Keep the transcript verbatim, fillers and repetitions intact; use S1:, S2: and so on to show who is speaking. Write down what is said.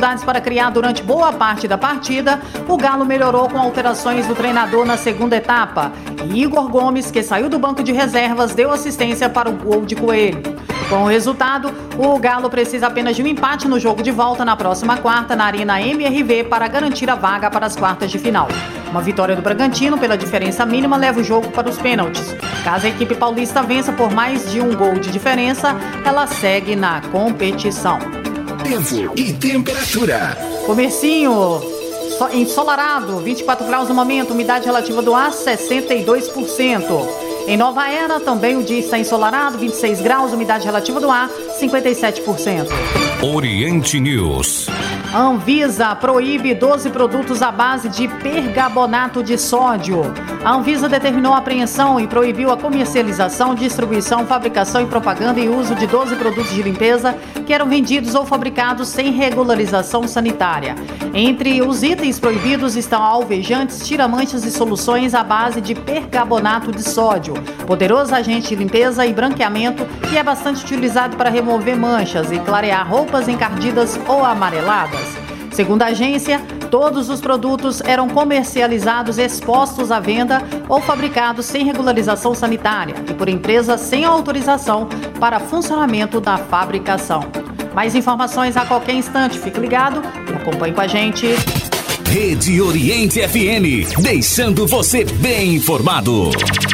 S1: dificuldades para criar durante boa parte da partida, o Galo melhorou com alterações do treinador na segunda etapa. E Igor Gomes, que saiu do banco de reservas, deu assistência para o gol de Coelho. Com o resultado, o Galo precisa apenas de um empate no jogo de volta na próxima quarta na Arena M R V para garantir a vaga para as quartas de final. Uma vitória do Bragantino pela diferença mínima leva o jogo para os pênaltis. Caso a equipe paulista vença por mais de um gol de diferença, ela segue na competição.
S2: Tempo e temperatura.
S1: Comercinho ensolarado, vinte e quatro graus no momento, umidade relativa do ar sessenta e dois por cento. Em Nova Era, também o dia está ensolarado, vinte e seis graus, umidade relativa do ar, cinquenta e sete por cento.
S2: Oriente News.
S1: Anvisa proíbe doze produtos à base de pergabonato de sódio. A Anvisa determinou a apreensão e proibiu a comercialização, distribuição, fabricação e propaganda e uso de doze produtos de limpeza que eram vendidos ou fabricados sem regularização sanitária. Entre os itens proibidos estão alvejantes, tiramanchas e soluções à base de pergabonato de sódio, poderoso agente de limpeza e branqueamento que é bastante utilizado para remover manchas e clarear roupas encardidas ou amareladas. Segundo a agência, todos os produtos eram comercializados expostos à venda ou fabricados sem regularização sanitária e por empresas sem autorização para funcionamento da fabricação. Mais informações a qualquer instante. Fique ligado e acompanhe com a gente.
S2: Rede Oriente F M, deixando você bem informado.